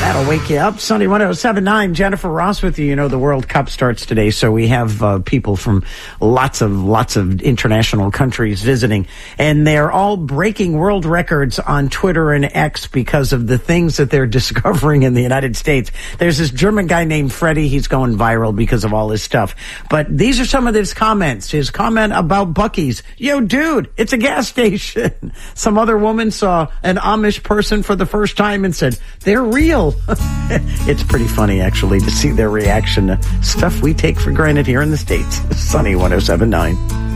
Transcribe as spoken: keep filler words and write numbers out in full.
That'll wake you up. Sunny one oh seven point nine, Jennifer Ross with you. You know, the World Cup starts today, so we have uh, people from lots of lots of international countries visiting, and they're all breaking world records on Twitter and X because of the things that they're discovering in the United States. There's this German guy named Freddie. He's going viral because of all his stuff. But these are some of his comments. His comment about Buc-ee's. Yo, dude, it's a gas station. Some other woman saw an Amish person for the first time and said, they're real. It's pretty funny, actually, to see their reaction to stuff we take for granted here in the States. Sunny one oh seven point nine.